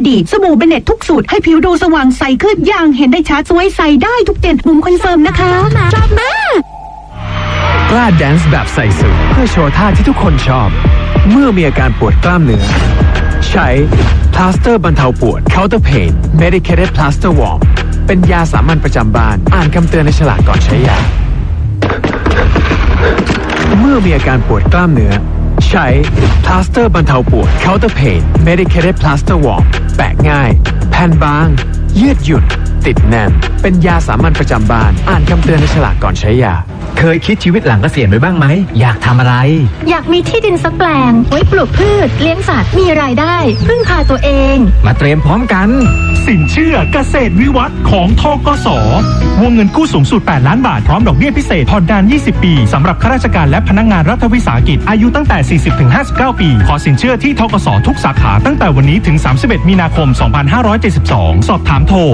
ดีสบู่เบเนตทุกสูตรให้ผิวดูสว่างใสขึ้นอย่างเห็นได้ชัดสวยใสได้ทุกเดือนบุ๋มคอนเฟิร์มนะคะจับมากล้าแดนซ์แบบใส่สุดเพื่อโชว์ท่าที่ทุกคนชอบเมื่อมีอาการปวดกล้ามเนื้อใช้พลาสเตอร์บรรเทาปวด Counter Pain Medicated Plaster Warm เป็นยาสามัญประจำบ้านอ่านคำเตือนในฉลากก่อนใช้ยาเมื่อมีอาการปวดกล้ามเนื้อใช้พลาสเตอร์บรรเทาปวด Counter Pain Medicated Plaster Warm แปะง่ายแผ่นบางยืดหยุ่นติดแน่นเป็นยาสามัญประจำบ้านอ่านคำเตือนในฉลากก่อนใช้ยาเคยคิดชีวิตหลังเกษียณไว้บ้างไหมอยากทำอะไรอยากมีที่ดินสักแปลงไว้ปลูกพืชเลี้ยงสัตว์มีรายได้พึ่งพาตัวเองมาเตรียมพร้อมกันสินเชื่อเกษตรวิวัฒน์ของธกส.วงเงินกู้สูงสุด8ล้านบาทพร้อมดอกเบี้ยพิเศษผ่อนนาน20ปีสำหรับข้าราชการและพนักงานรัฐวิสาหกิจอายุตั้งแต่ 40-59 ปีขอสินเชื่อที่ธกส.ทุกสาขาตั้งแต่วันนี้ถึง31มีนาคม2572สอบถามโทร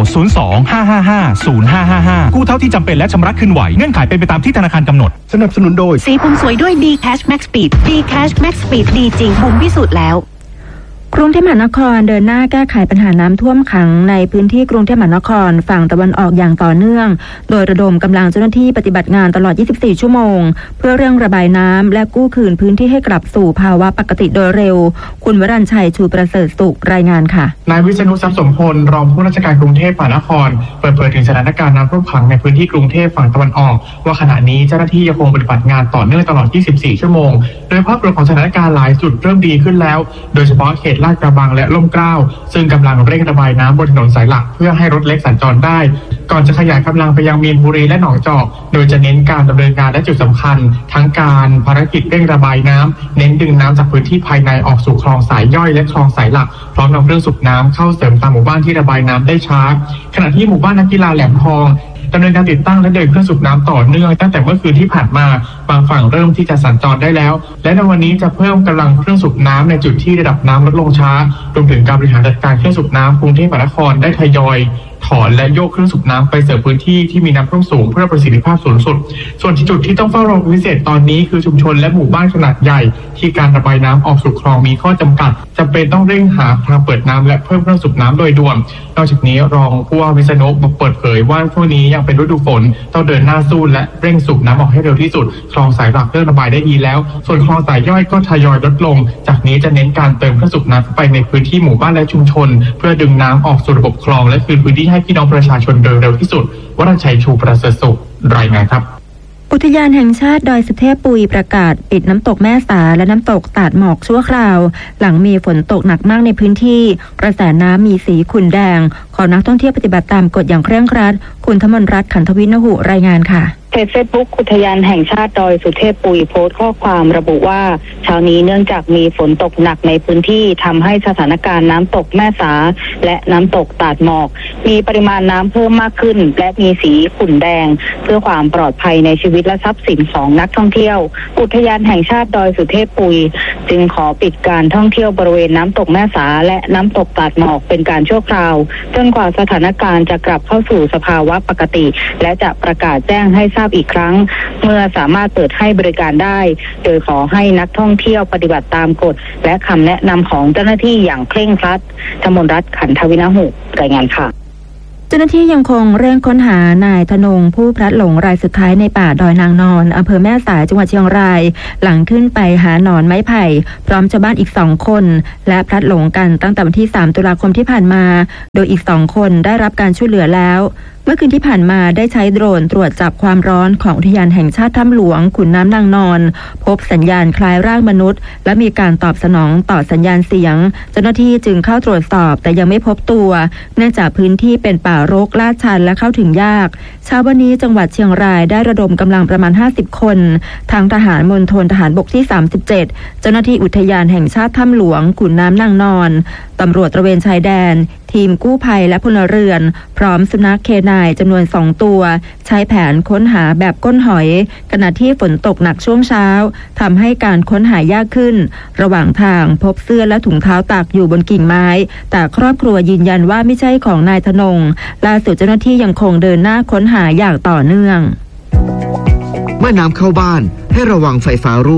02-555-0555กู้เท่าที่จำเป็นและชำระคืนไหวเงื่อนไขเป็นไปตามที่ธนาคารกำหนดสนับสนุนโดยสีผมสวยด้วย D Cash Max Speed D Cash Max Speed ดีจริงบุ๋มพิสูจน์แล้วกรุงเทพมหานครเดินหน้าแก้ไขปัญหาน้ำท่วมขังในพื้นที่กรุงเทพมหานครฝั่งตะวันออกอย่างต่อเนื่องโดยระดมกำลังเจ้าหน้าที่ปฏิบัติงานตลอด24ชั่วโมงเพื่อเร่งระบายน้ำและกู้คืนพื้นที่ให้กลับสู่ภาวะปกติโดยเร็วคุณวรัญชัยชูประเสริฐสุขรายงานค่ะนายวิษณุทรัพย์สมพลรองผู้ราชการกรุงเทพมหานครเปิดเผยถึงสถานการณ์น้ำท่วมขังในพื้นที่กรุงเทพฝั่งตะวันออกว่าขณะนี้เจ้าหน้าที่ยังคงปฏิบัติงานต่อเนื่องตลอด24ชั่วโมงโดยภาพรวมของสถานการณ์หลายจุดเริ่มดีขึ้นแล้วโดยเฉพาะเขตลาดกระบังและเกล้าซึ่งกำลังเร่งระบายน้ำบนถนนสายหลักเพื่อให้รถเล็กสัญจรได้ก่อนจะขยายกำลังไปยังมีนบุรีและหนองจอกโดยจะเน้นการดำเนินงานและจุดสำคัญทั้งการภารกิจเร่งระบายน้ำเน้นดึงน้ำจากพื้นที่ภายในออกสู่คลองสายย่อยและคลองสายหลักพร้อมนำเครื่องสูบน้ำเข้าเสริมตามหมู่บ้านที่ระบายน้ำได้ช้าขณะที่หมู่บ้านนักกีฬาแหลมทองดำเนินการติดตั้งและเดินเครื่องสูบน้ำต่อเนื่องตั้งแต่เมื่อคืนที่ผ่านมาบางฝั่งเริ่มที่จะสัญจรได้แล้วและในวันนี้จะเพิ่มกำลังเครื่องสูบน้ำในจุดที่ระดับน้ำลดลงช้ารวมถึงการบริหารจัดการเครื่องสูบน้ำกรุงเทพมหานครได้ทยอยถอนและโยกเครื่องสูบน้ำไปเสริมพื้นที่ที่มีน้ำท่วมสูงเพื่อประสิทธิภาพสูงสุดส่วนจุดที่ต้องเฝ้าระวังพิเศษตอนนี้คือชุมชนและหมู่บ้านขนาดใหญ่ที่การระบายน้ำออกสู่คลองมีข้อจำกัดจำเป็นต้องเร่งหาทางเปิดน้ำและเพิ่มเครื่องสูบน้ำโดยด่วนนอกจากนี้รองผู้ว่าวิษณุเปิดเผยว่าช่วงนี้ยังเป็นฤดูฝนต้องเดินหน้าสู้และเร่งสูบน้ำออกให้เร็วที่สุดคลองสายหลักเริ่มระบายได้ดีแล้วส่วนคลองสายย่อยก็ทยอยลดลงจากนี้จะเน้นการเติมเครื่องสูบน้ำไปในพื้นที่หมู่บ้านและชุมชนเพื่อดึงน้ำออกสู่ระบบคลองและคืนพื้นที่ให้พี่น้องประชาชนโดยเร็วที่สุดวรัญชัยชูประเสริฐสุขรายงานครับอุทยานแห่งชาติดอยสุเทพปุยประกาศปิดน้ำตกแม่สาและน้ำตกตาดหมอกชั่วคราวหลังมีฝนตกหนักมากในพื้นที่กระแสน้ำมีสีขุ่นแดงขอนักท่องเที่ยวปฏิบัติตามกฎอย่างเคร่งครัดคุณธมนรัตน์ขันธวินหุรายงานค่ะเพจเฟซบุ๊กอุทยานแห่งชาติดอยสุเทพปุยโพสต์ข้อความระบุว่าเช้านี้เนื่องจากมีฝนตกหนักในพื้นที่ทำให้สถานการณ์น้ำตกแม่สาและน้ำตกตาดหมอกมีปริมาณน้ำเพิ่มมากขึ้นและมีสีขุ่นแดงเพื่อความปลอดภัยในชีวิตและทรัพย์สินของนักท่องเที่ยวอุทยานแห่งชาติดอยสุเทพปุยจึงขอปิดการท่องเที่ยวบริเวณน้ำตกแม่สาและน้ำตกตาดหมอกเป็นการชั่วคราวจนกว่าสถานการณ์จะกลับเข้าสู่สภาวะปกติและจะประกาศแจ้งให้ทราบอีกครั้งเมื่อสามารถเปิดให้บริการได้โดยขอให้นักท่องเที่ยวปฏิบัติตามกฎและคำแนะนำของเจ้าหน้าที่อย่างเคร่งครัดธมนรัตน์ขันธวินหุรายงานค่ะเจ้าหน้าที่ยังคงเร่งค้นหานายธนงผู้พลัดหลงรายสุดท้ายในป่าดอยนางนอนอำเภอแม่สายจังหวัดเชียงรายหลังขึ้นไปหาหนอนไม้ไผ่พร้อมชาวบ้านอีก2คนและพลัดหลงกันตั้งแต่วันที่3ตุลาคมที่ผ่านมาโดยอีก2คนได้รับการช่วยเหลือแล้วเมื่อคืนที่ผ่านมาได้ใช้โดรนตรวจจับความร้อนของอุทยานแห่งชาติถ้ำหลวงขุนน้ำนางนอนพบสัญญาณคล้ายร่างมนุษย์และมีการตอบสนองต่อสัญญาณเสียงเจ้าหน้าที่จึงเข้าตรวจสอบแต่ยังไม่พบตัวเนื่องจากพื้นที่เป็นป่ารกลาดชันและเข้าถึงยากเช้าวันนี้จังหวัดเชียงรายได้ระดมกำลังประมาณ50คนทางทหารมณฑลทหารบกที่37เจ้าหน้าที่อุทยานแห่งชาติถ้ำหลวงขุนน้ำนางนอนตำรวจตระเวนชายแดนทีมกู้ภัยและพลเรือนพร้อมสุนัขเคนายจำนวน2ตัวใช้แผนค้นหาแบบก้นหอยขณะที่ฝนตกหนักช่วงเช้าทำให้การค้นหายากขึ้นระหว่างทางพบเสื้อและถุงเท้าตากอยู่บนกิ่งไม้แต่ครอบครัวยืนยันว่าไม่ใช่ของนายธนงล่าสุดเจ้าหน้าที่ยังคงเดินหน้าค้นหาอย่างต่อเนื่องเมื่อน้ำเข้าบ้านให้ระวังไฟฟ้ารั่ว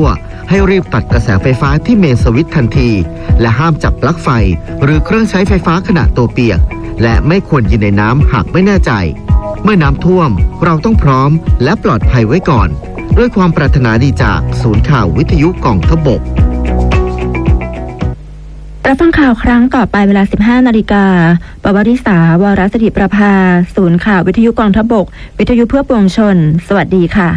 ให้รีบตัดกระแสไฟฟ้าที่เมนสวิตช์ทันทีและห้ามจับปลั๊กไฟหรือเครื่องใช้ไฟฟ้าขณะตัวเปียกและไม่ควรยืนในน้ำหากไม่แน่ใจเมื่อน้ำท่วมเราต้องพร้อมและปลอดภัยไว้ก่อนด้วยความปรารถนาดีจากศูนย์ข่าววิทยุกองทัพบกรับฟังข่าวครั้งต่อไปเวลา 15 นาฬิกาปวริษาวรสิริประภาศูนย์ข่าววิทยุกองทัพบกวิทยุเพื่อปวงชนสวัสดีค่ะ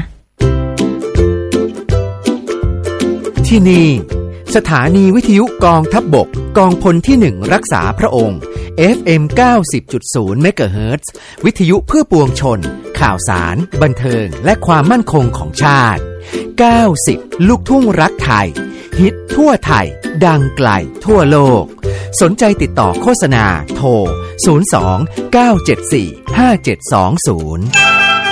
ที่นี่สถานีวิทยุกองทัพบกกองพลที่1รักษาพระองค์ FM 90.0 เมกะเฮิรตซ์ วิทยุเพื่อปวงชนข่าวสารบันเทิงและความมั่นคงของชาติ90ลูกทุ่งรักไทยฮิตทั่วไทยดังไกลทั่วโลกสนใจติดต่อโฆษณาโทร02 974 5720